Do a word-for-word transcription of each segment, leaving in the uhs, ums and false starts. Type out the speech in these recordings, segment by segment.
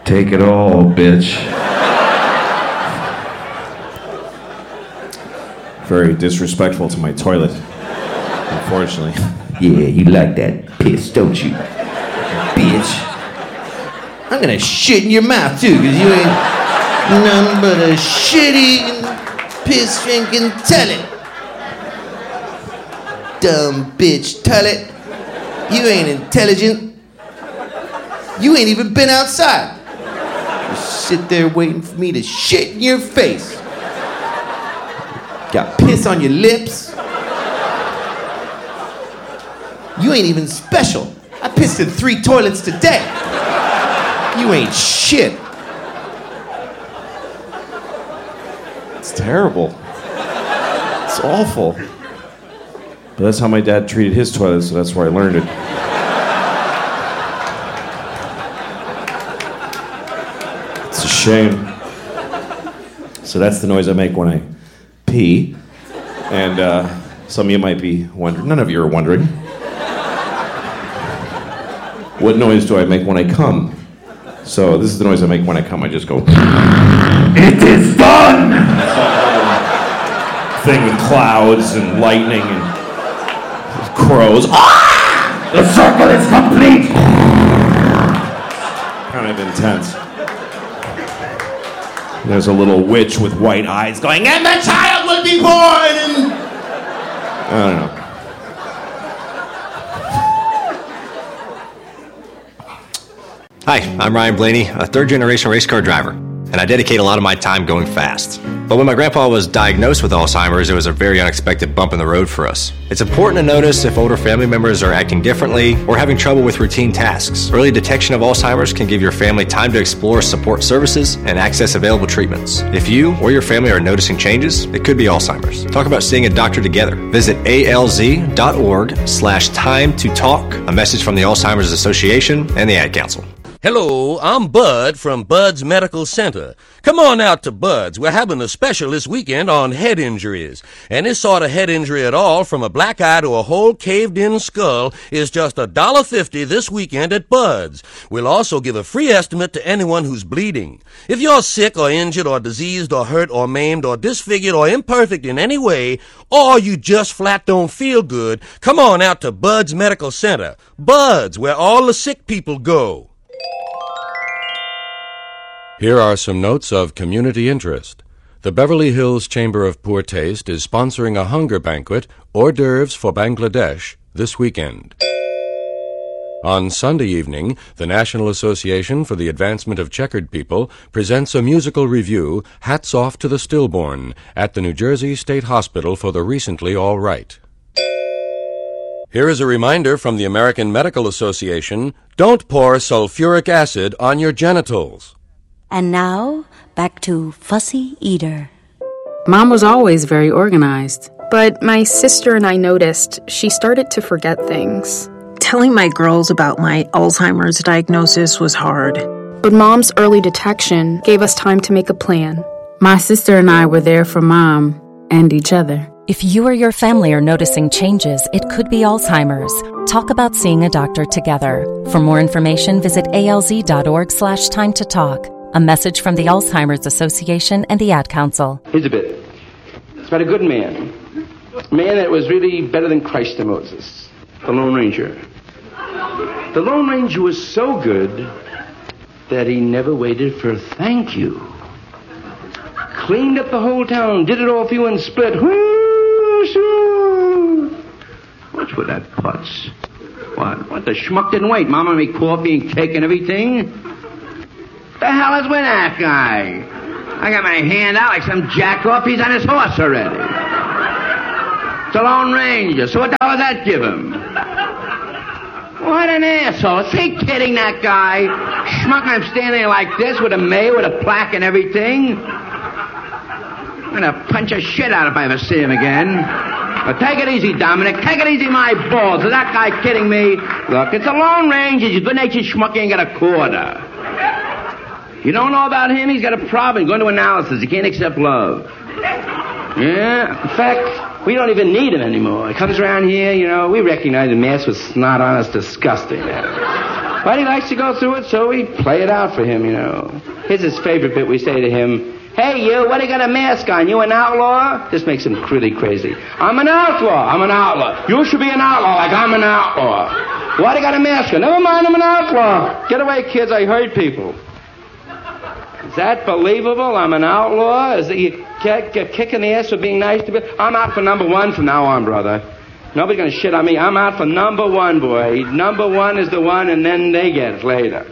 Take it all, bitch. Very disrespectful to my toilet, unfortunately. Yeah, you like that piss, don't you? Bitch. I'm gonna shit in your mouth, too, because you ain't none but a shitty, piss-drinking toilet. Dumb bitch toilet. You ain't intelligent. You ain't even been outside. You sit there waiting for me to shit in your face. Got piss on your lips. You ain't even special. I pissed in three toilets today. You ain't shit. It's terrible. It's awful. But that's how my dad treated his toilet, so that's where I learned it. It's a shame. So that's the noise I make when I pee. And uh, some of you might be wondering, none of you are wondering, what noise do I make when I come? So this is the noise I make when I come. I just go, It is done! thing with clouds and lightning and crows. Ah! The circle is complete! Kind of intense. There's a little witch with white eyes going, and the child will be born! And I don't know. Hi, I'm Ryan Blaney, a third-generation race car driver, and I dedicate a lot of my time going fast. But when my grandpa was diagnosed with Alzheimer's, it was a very unexpected bump in the road for us. It's important to notice if older family members are acting differently or having trouble with routine tasks. Early detection of Alzheimer's can give your family time to explore support services and access available treatments. If you or your family are noticing changes, it could be Alzheimer's. Talk about seeing a doctor together. Visit alz.org slash time to talk. A message from the Alzheimer's Association and the Ad Council. Hello, I'm Bud from Bud's Medical Center. Come on out to Bud's. We're having a special this weekend on head injuries. Any sort of head injury at all, from a black eye to a whole caved-in skull, is just one dollar fifty this weekend at Bud's. We'll also give a free estimate to anyone who's bleeding. If you're sick or injured or diseased or hurt or maimed or disfigured or imperfect in any way, or you just flat don't feel good, come on out to Bud's Medical Center. Bud's, where all the sick people go. Here are some notes of community interest. The Beverly Hills Chamber of Poor Taste is sponsoring a hunger banquet, hors d'oeuvres for Bangladesh, this weekend. On Sunday evening, the National Association for the Advancement of Checkered People presents a musical review, Hats Off to the Stillborn, at the New Jersey State Hospital for the Recently All Right. Here is a reminder from the American Medical Association, don't pour sulfuric acid on your genitals. And now, back to Fussy Eater. Mom was always very organized. But my sister and I noticed she started to forget things. Telling my girls about my Alzheimer's diagnosis was hard. But Mom's early detection gave us time to make a plan. My sister and I were there for Mom and each other. If you or your family are noticing changes, it could be Alzheimer's. Talk about seeing a doctor together. For more information, visit alz.org slash time to talk. A message from the Alzheimer's Association and the Ad Council. Here's a bit. It's about a good man. A man that was really better than Christ to Moses. The Lone Ranger. The Lone Ranger was so good that he never waited for thank you. Cleaned up the whole town, did it all for you and split. What's with that putz? What? What, the schmuck didn't wait? Mama made coffee and cake and everything? The hell is with that guy? I got my hand out like some jack-off. He's on his horse already. It's a Lone Ranger. So what the hell does that give him? What an asshole. Is he kidding, that guy? Schmuck, I'm standing there like this with a mayor, with a plaque and everything. I'm gonna punch a shit out if I ever see him again. But take it easy, Dominic. Take it easy, my balls. Is that guy kidding me? Look, it's a Lone Ranger. He's a good-natured schmuck. He ain't got a quarter. You don't know about him? He's got a problem. He's going to analysis. He can't accept love. Yeah. In fact, we don't even need him anymore. He comes around here, you know, we recognize the mask with snot on. It's disgusting. But he likes to go through it, so we play it out for him, you know. Here's his favorite bit. We say to him, "Hey, you, what do you got a mask on? You an outlaw?" This makes him really crazy. "I'm an outlaw. I'm an outlaw. You should be an outlaw like I'm an outlaw. Why do you got a mask on?" "Never mind, I'm an outlaw." "Get away, kids. I hurt people." Is that believable? I'm an outlaw? Is it you get, get kicking the ass for being nice to me? I'm out for number one from now on, brother. Nobody's going to shit on me. I'm out for number one, boy. Number one is the one, and then they get it later.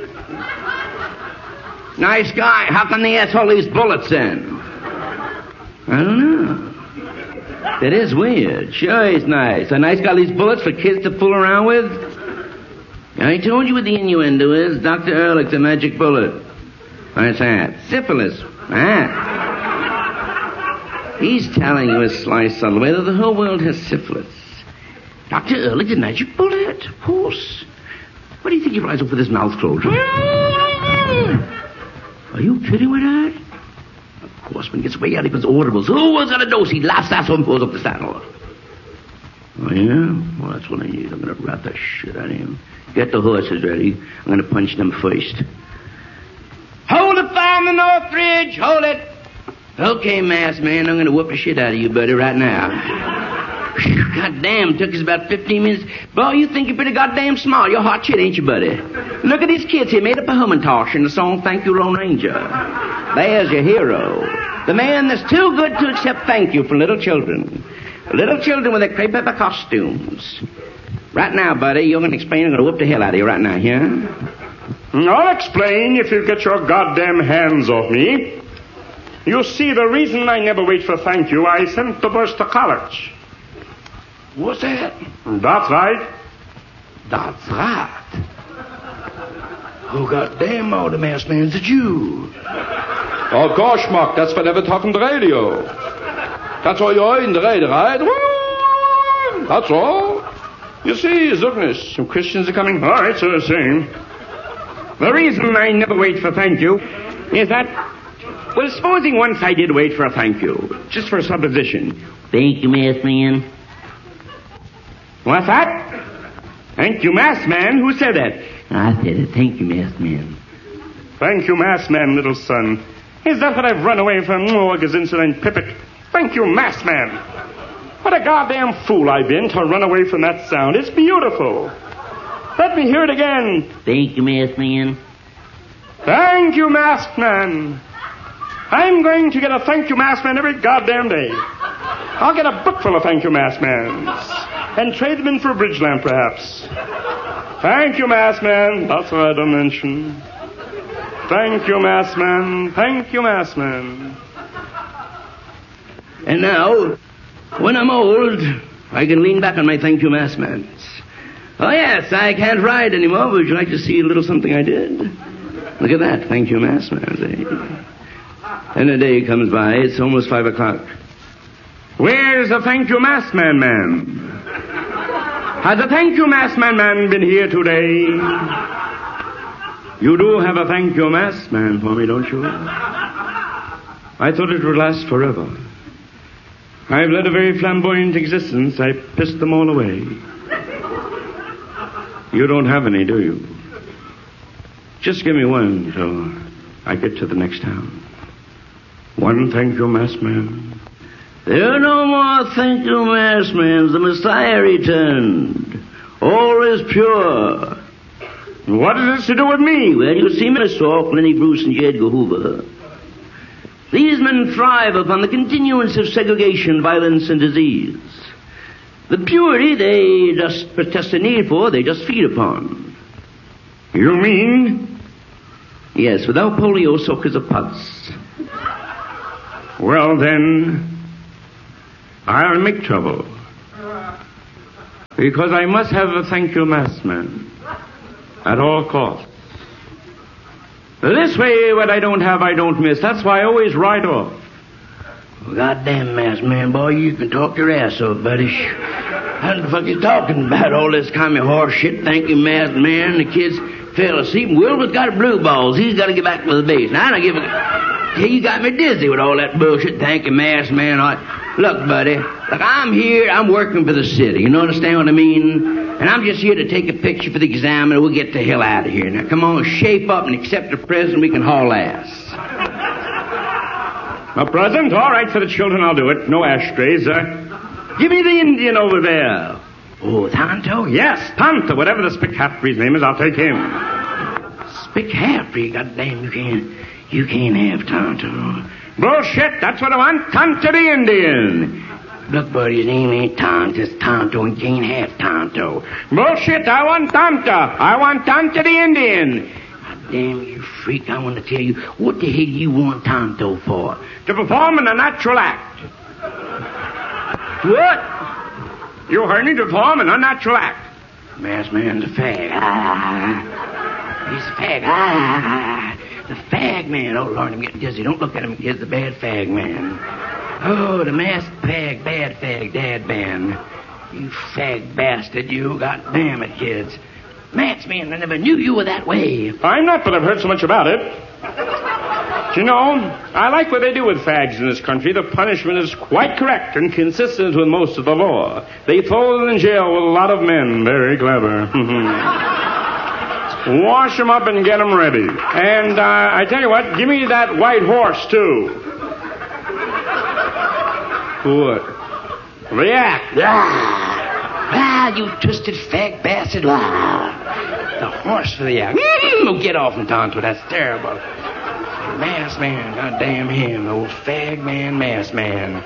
Nice guy. How come the asshole leaves bullets in? I don't know. It is weird. Sure, he's nice. A nice guy leaves bullets for kids to fool around with? I told you what the innuendo is. Doctor Ehrlich, the magic bullet. What's that? Syphilis. Ah. He's telling you a sly, subtle way that the whole world has syphilis. Doctor Ehrlich, the magic bullet. Of course. What do you think he flies up with his mouth closed? Are you kidding with that? Of course, when he gets way out, he puts audibles. "Who was gonna dose?" He laughs, that's when he pulls up the saddle. Oh, yeah? Well, that's what I need. I'm gonna rat the shit out of him. Get the horses ready. I'm gonna punch them first. Hold the fire on the North Ridge. Hold it. Okay, masked man, I'm gonna whoop the shit out of you, buddy, right now. God damn, took us about fifteen minutes. Boy, you think you're pretty goddamn smart. You're hot shit, ain't you, buddy? Look at these kids here, made up a Humintosh in the song Thank You, Lone Ranger. There's your hero. The man that's too good to accept thank you from little children. Little children with their crepe pepper costumes. Right now, buddy, you're going to explain. I'm going to whoop the hell out of you right now, yeah? I'll explain if you get your goddamn hands off me. You see, the reason I never wait for thank you, I sent the boys to college. What's that? That's right. That's right. Oh, goddamn, all the masked man's a Jew. Oh, gosh, Mark, that's what never talk on the radio. That's all you're in the radio, right? That's all. You see, Zuckness, some Christians are coming. All right, so same. The reason I never wait for thank you is that, well, supposing once I did wait for a thank you, just for a supposition. Thank you, masked man. What's that? Thank you, masked man. Who said that? I said it. Thank you, masked man. Thank you, masked man, little son. Is that what I've run away from? Oh, Gazinson and Pippet. Thank you, masked man. What a goddamn fool I've been to run away from that sound. It's beautiful. Let me hear it again. Thank you, masked man. Thank you, masked man. I'm going to get a thank you, masked man, every goddamn day. I'll get a book full of thank you, masked mans. And trade them in for a bridge lamp, perhaps. Thank you, masked man. That's what I don't mention. Thank you, masked man. Thank you, masked man. And now, when I'm old, I can lean back on my thank you, masked man. Oh, yes, I can't ride anymore. Would you like to see a little something I did? Look at that. Thank you, masked man. And the day comes by. It's almost five o'clock. Where's the thank you, masked man man? Has the thank you, masked man man been here today? You do have a thank you, masked man, for me, don't you? I thought it would last forever. I've led a very flamboyant existence. I pissed them all away. You don't have any, do you? Just give me one till I get to the next town. One thank you, masked man. There are no more thank you, masked man. The Messiah returned. All is pure. What has this to do with me? Well, you see, I saw Lenny Bruce and J. Edgar Hoover. These men thrive upon the continuance of segregation, violence, and disease. The purity they just protest a need for, they just feed upon. You mean? Yes, without polio, soakers of pus. Well, then, I'll make trouble. Because I must have a thank you, masked man. At all costs. This way, what I don't have, I don't miss. That's why I always ride off. Well, goddamn, masked man, boy, you can talk your ass off, buddy. How the fuck you talking about all this kind of horse shit? Thank you, masked man. The kids fell asleep. Wilbur's got blue balls. He's got to get back to the base. Now, I don't give a... Hey, you got me dizzy with all that bullshit. Thank you, masked man. Look, buddy, look, I'm here. I'm working for the city. You understand what I mean? And I'm just here to take a picture for the examiner. We'll get the hell out of here. Now, come on, shape up and accept the present. We can haul ass. A present? All right, for the children, I'll do it. No ashtrays. Uh, give me the Indian over there. Oh, Tonto? Yes, Tonto. Whatever the Spick Halfbreed's name is, I'll take him. Spick Halfbreed? Goddamn, you can't, you can't have Tonto. Bullshit, that's what I want. Tonto the Indian. Look, buddy, his name ain't Tonto, it's Tonto, and you can't have Tonto. Bullshit, I want Tonto. I want Tonto the Indian. Damn, you freak, I want to tell you, what the hell do you want Tonto for? To perform in a natural act. What? You heard me, to perform an unnatural act. Masked man's a fag. Ah. He's a fag. Ah. The fag man. Oh, Lord, I'm getting dizzy. Don't look at him, kids. The bad fag man. Oh, the masked fag, bad fag, dad man. You fag bastard, you. God damn it, kids. Masked man, I never knew you were that way. I'm not, but I've heard so much about it. You know, I like what they do with fags in this country. The punishment is quite correct and consistent with most of the law. They throw them in jail with a lot of men. Very clever. Wash them up and get them ready. And uh, I tell you what, give me that white horse, too. What? The act. Ah, ah you twisted fag bastard. Ah. The horse for the act. Mm, get off him, Tonto. That's terrible. Masked man, goddamn him, old fag man, masked man.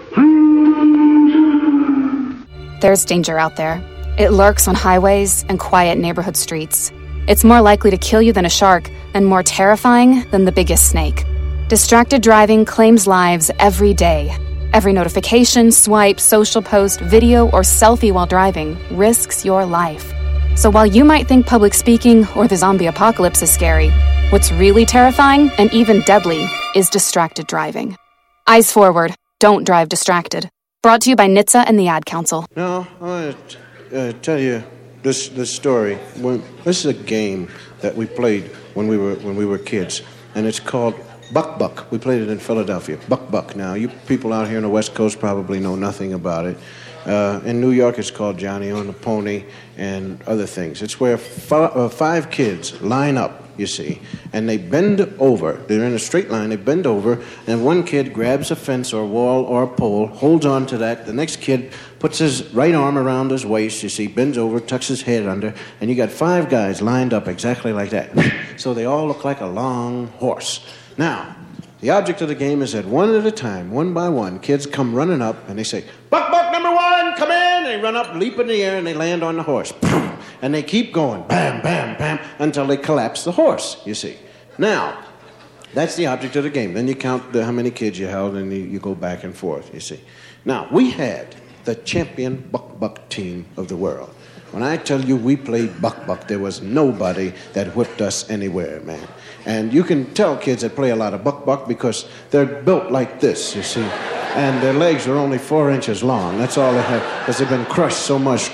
There's danger out there. It lurks on highways and quiet neighborhood streets. It's more likely to kill you than a shark, and more terrifying than the biggest snake. Distracted driving claims lives every day. Every notification, swipe, social post, video, or selfie while driving risks your life. So while you might think public speaking or the zombie apocalypse is scary, what's really terrifying and even deadly is distracted driving. Eyes forward. Don't drive distracted. Brought to you by N H T S A and the Ad Council. Now, I want to uh, tell you this this story. When, this is a game that we played when we were when we were kids, and it's called Buck Buck. We played it in Philadelphia. Buck Buck. Now, you people out here on the West Coast probably know nothing about it. Uh, in New York, it's called Johnny on the Pony and other things. It's where f- uh, five kids line up, you see, and they bend over. They're in a straight line. They bend over, and one kid grabs a fence or a wall or a pole, holds on to that. The next kid puts his right arm around his waist, you see, bends over, tucks his head under, and you got five guys lined up exactly like that. So they all look like a long horse. Now, the object of the game is that one at a time, one by one, kids come running up, and they say, Buck, Buck, number one, come in! And they run up, leap in the air, and they land on the horse. And they keep going, bam, bam, bam, until they collapse the horse, you see. Now, that's the object of the game. Then you count the, how many kids you held, and you, you go back and forth, you see. Now, we had the champion Buck Buck team of the world. When I tell you we played Buck Buck, there was nobody that whipped us anywhere, man. And you can tell kids that play a lot of Buck Buck because they're built like this, you see. And their legs are only four inches long. That's all they have, because they've been crushed so much.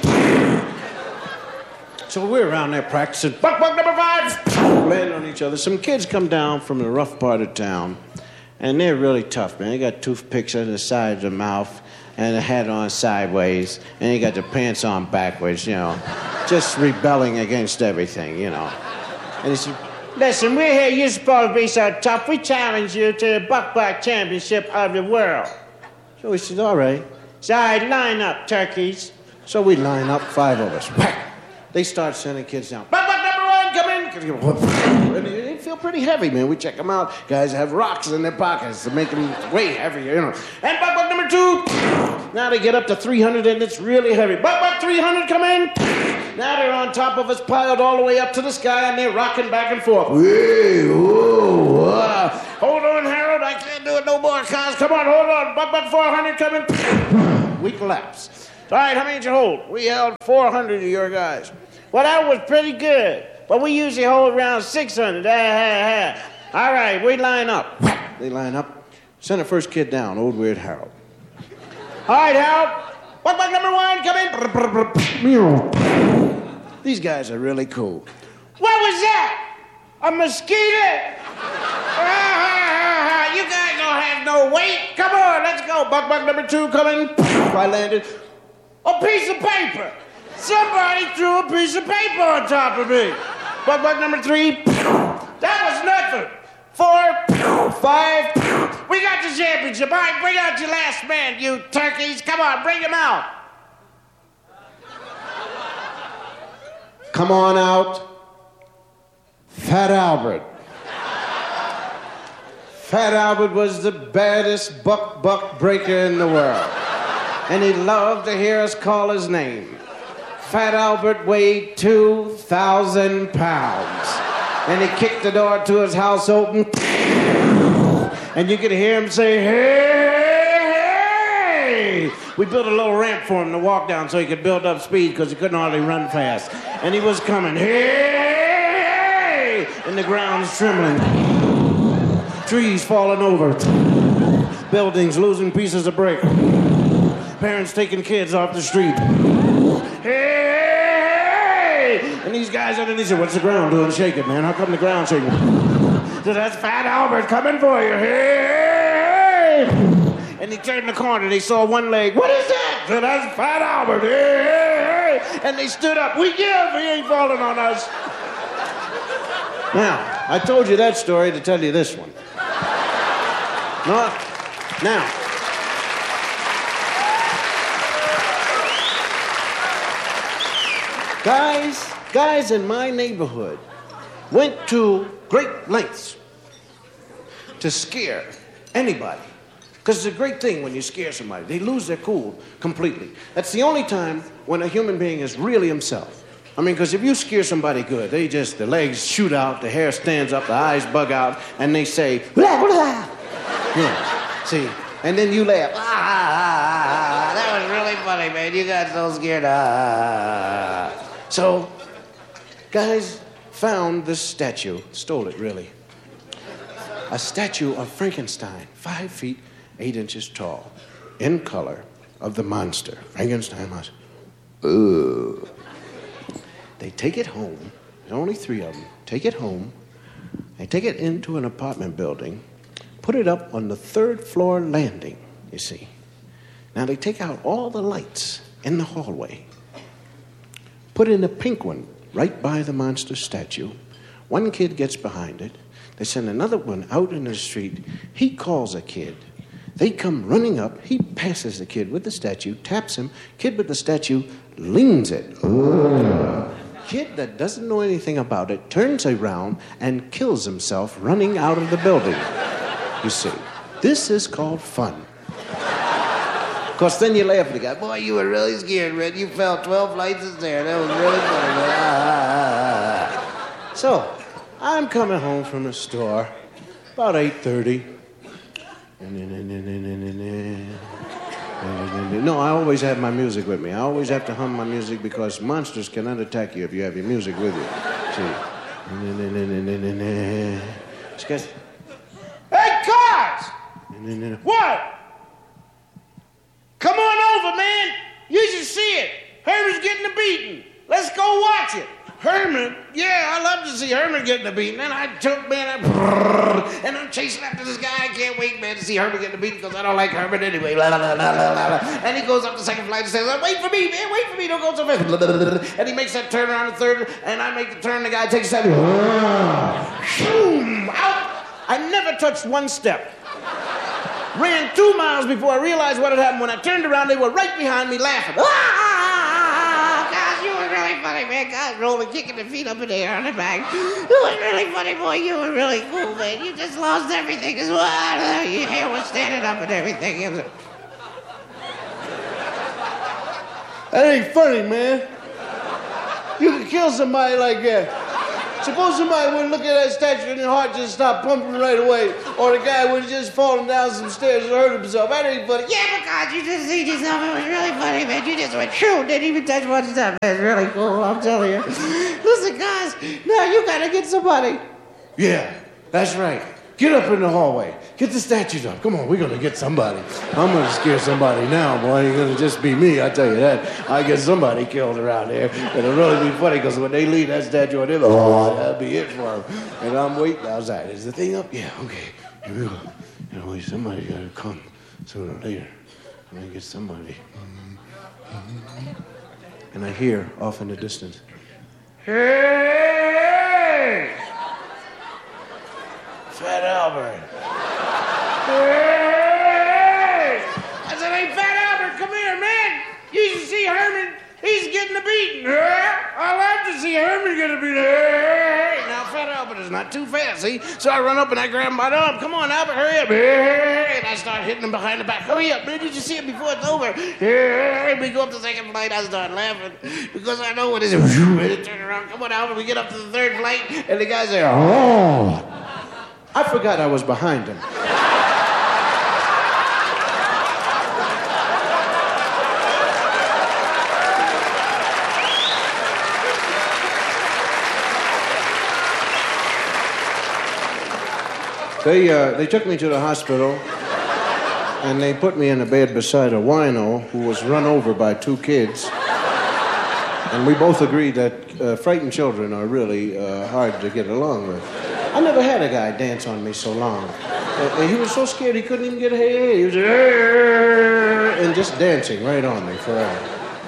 So we're around there practicing. Buck Buck number five! Land on each other. Some kids come down from the rough part of town, and they're really tough, man. They got toothpicks on the side of their mouth, and a hat on sideways, and they got their pants on backwards, you know. Just rebelling against everything, you know. And he said, listen, we're here, you're supposed to be so tough, we challenge you to the Buck Buck Championship of the world. So we said, all right. So I line up, turkeys. So we line up, five of us. They start sending kids down. Buck Buck number one, come in. And they feel pretty heavy, man. We check them out. Guys have rocks in their pockets to make them way heavier, you know. And Buck Buck number two. Now they get up to three hundred, and it's really heavy. Buck Buck three hundred, come in. Now they're on top of us, piled all the way up to the sky, and they're rocking back and forth. Wee, whoa, whoa. Hold on, Harold. I can't do it no more, cuz. Come on, hold on. Buck Buck four hundred, come in. We collapse. All right, how many did you hold? We held four hundred of your guys. Well, that was pretty good. But we usually hold around six hundred. Ah, ah, ah. All right, we line up. They line up. Send the first kid down, old weird Harold. All right, Harold. Buck Buck number one, come in. These guys are really cool. What was that? A mosquito? Ah, you guys don't have no weight. Come on, let's go. Buck Buck number two, come in. I landed. A piece of paper. Somebody threw a piece of paper on top of me. Buck buck number three, that was nothing. Four, five, we got the championship. All right, bring out your last man, you turkeys. Come on, bring him out. Come on out. Fat Albert. Fat Albert was the baddest buck buck breaker in the world. And he loved to hear us call his name. Fat Albert weighed two thousand pounds. And he kicked the door to his house open. And you could hear him say, hey, hey! We built a little ramp for him to walk down so he could build up speed because he couldn't hardly run fast. And he was coming, hey, hey! And the ground's trembling. Trees falling over. Buildings losing pieces of brick. Parents taking kids off the street. Hey! And these guys underneath said, what's the ground doing? Shake it, man. How come the ground's shaking? So that's Fat Albert coming for you. Hey! And he turned the corner and he saw one leg. What is that? So that's Fat Albert. Hey! And they stood up. We give. He ain't falling on us. Now, I told you that story to tell you this one. No, now. Guys, guys in my neighborhood went to great lengths to scare anybody. Because it's a great thing when you scare somebody. They lose their cool completely. That's the only time when a human being is really himself. I mean, because if you scare somebody good, they just, the legs shoot out, the hair stands up, the eyes bug out, and they say, blah, blah. Yeah, see, and then you laugh. Ah, ah, ah, ah, that was really funny, man. You got so scared. Ah. So, guys found this statue, stole it, really. A statue of Frankenstein, five feet, eight inches tall, in color, of the monster. Frankenstein monster. Ugh. They take it home. There's only three of them. Take it home. They take it into an apartment building, put it up on the third floor landing, you see. Now they take out all the lights in the hallway, put in a pink one right by the monster statue. One kid gets behind it. They send another one out in the street. He calls a kid. They come running up. He passes the kid with the statue, taps him. Kid with the statue leans it. Ugh. Kid that doesn't know anything about it turns around and kills himself running out of the building. You see, this is called fun. Of course, then you laugh at the guy. Boy, you were really scared, Red. You fell twelve flights of stairs. That was really funny. Ah, ah, ah. So, I'm coming home from the store about eight thirty. No, I always have my music with me. I always have to hum my music because monsters cannot attack you if you have your music with you. See? She goes, hey, Cars! What? Come on over, man. You should see it. Herman's getting a beating. Let's go watch it. Herman? Yeah, I love to see Herman getting a beating. And I took, man, I, and I'm chasing after this guy. I can't wait, man, to see Herman getting a beating because I don't like Herman anyway. Blah, blah, blah, blah, blah. And he goes up the second flight and says, wait for me, man, wait for me, don't go so fast. And he makes that turn around the third, and I make the turn, the guy takes that. Boom, out. I never touched one step. Ran two miles before I realized what had happened. When I turned around, they were right behind me laughing. Ah! You were really funny, man. God, rolling, kicking their feet up in the air on their back. You were really funny, boy. You were really cool, man. You just lost everything as well. Your hair was standing up and everything. It was... That ain't funny, man. You can kill somebody like that. Suppose somebody would look at that statue and their heart just stopped pumping right away. Or the guy would have just fallen down some stairs and hurt himself. That ain't funny. Yeah, but God, you just see yourself. It was really funny, man. You just went true. Didn't even touch one step. It's really cool, I'm telling you. Listen, guys, now you gotta get somebody. Yeah, that's right. Get up in the hallway. Get the statues up. Come on, we're gonna get somebody. I'm gonna scare somebody now, boy. It ain't gonna just be me, I tell you that. I get somebody killed around here. It'll really be funny, because when they leave that statue on them, oh, that'll be it for them. And I'm waiting outside. Is the thing up? Yeah, okay. Here we go. You know, somebody's gotta come sooner or later. I'm gonna get somebody. and I hear off in the distance, Hey! Fat Albert. Hey! I said, hey, Fat Albert, come here, man. You should see Herman. He's getting a beating. I love to see Herman get a beating. Now, Fat Albert is not too fast, see? So I run up and I grab him by the arm. Come on, Albert, hurry up. And I start hitting him behind the back. Hurry up, man. Did you see it before it's over? We go up the second flight. I start laughing because I know what it is. Turn around. Come on, Albert. We get up to the third flight, and the guy's there. Oh. I forgot I was behind him. They, uh, they took me to the hospital, and they put me in a bed beside a wino who was run over by two kids. And we both agreed that uh, frightened children are really uh, hard to get along with. I never had a guy dance on me so long. Uh, he was so scared he couldn't even get a hey, hey. He was hey, and just dancing right on me forever.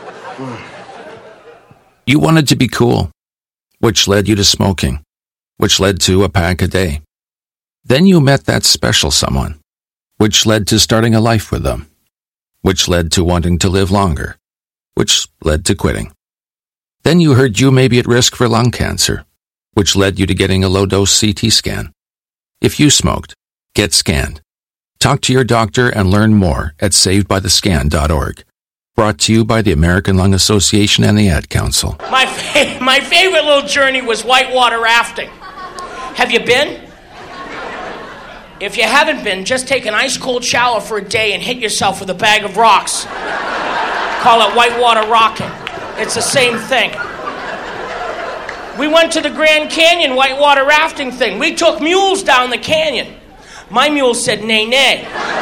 You wanted to be cool, which led you to smoking, which led to a pack a day. Then you met that special someone, which led to starting a life with them, which led to wanting to live longer, which led to quitting. Then you heard you may be at risk for lung cancer, which led you to getting a low-dose C T scan. If you smoked, get scanned. Talk to your doctor and learn more at saved by the scan dot org. Brought to you by the American Lung Association and the Ad Council. My, fa- my favorite little journey was whitewater rafting. Have you been? If you haven't been, just take an ice-cold shower for a day and hit yourself with a bag of rocks. Call it whitewater rocking. It's the same thing. We went to the Grand Canyon whitewater rafting thing. We took mules down the canyon. My mule said, nay, nay.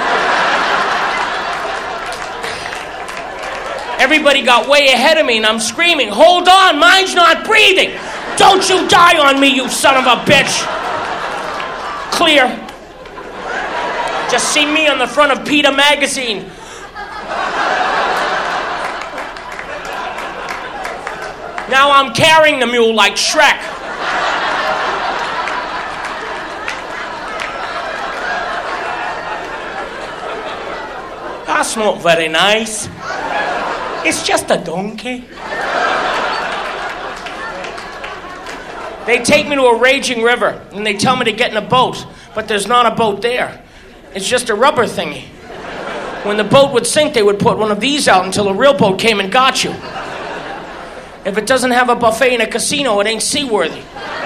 Everybody got way ahead of me, and I'm screaming, hold on, mine's not breathing. Don't you die on me, you son of a bitch. Clear. Just see me on the front of PETA magazine. Now I'm carrying the mule like Shrek. That's not very nice. It's just a donkey. They take me to a raging river, and they tell me to get in a boat, but there's not a boat there. It's just a rubber thingy. When the boat would sink, they would put one of these out until a real boat came and got you. If it doesn't have a buffet in a casino, it ain't seaworthy.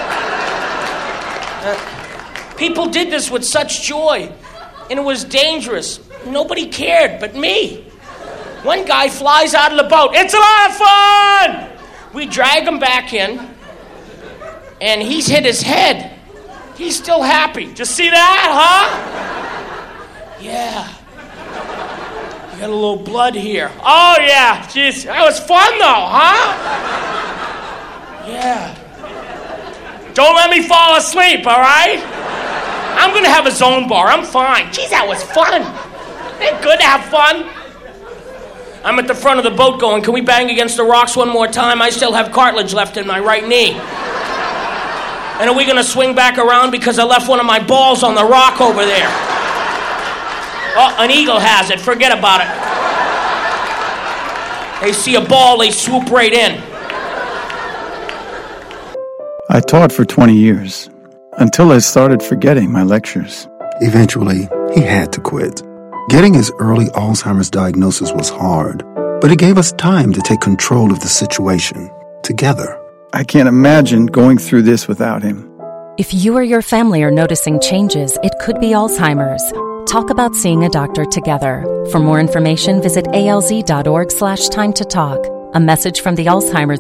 Uh, people did this with such joy, and it was dangerous. Nobody cared but me. One guy flies out of the boat. It's a lot of fun! We drag him back in, and he's hit his head. He's still happy. Just see that, huh? Yeah. You got a little blood here. Oh, yeah. Jeez, that was fun, though, huh? Yeah. Don't let me fall asleep, all right? I'm going to have a zone bar. I'm fine. Jeez, that was fun. Ain't good to have fun. I'm at the front of the boat going, can we bang against the rocks one more time? I still have cartilage left in my right knee. And are we going to swing back around because I left one of my balls on the rock over there? Oh, an eagle has it. Forget about it. They see a ball, they swoop right in. I taught for twenty years, until I started forgetting my lectures. Eventually, he had to quit. Getting his early Alzheimer's diagnosis was hard, but it gave us time to take control of the situation, together. I can't imagine going through this without him. If you or your family are noticing changes, it could be Alzheimer's. Talk about seeing a doctor together. For more information, visit A L Z dot org slash time to talk. A message from the Alzheimer's